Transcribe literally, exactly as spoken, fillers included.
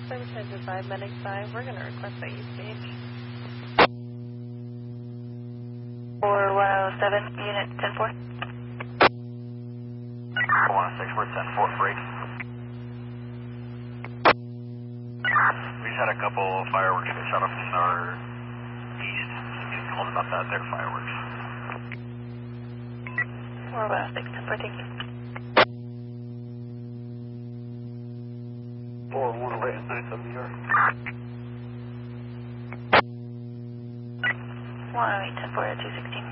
Service engine five, medic five, we're going to request that you stage. four one oh seven, unit ten four. four one oh six, we're ten four, break. We just had a couple fireworks get shot off in our east. Somebody called about that, their fireworks. four one oh six, ten four, thank you. four one oh eight, nine seven, New York. one oh eight, ten four, two sixteen.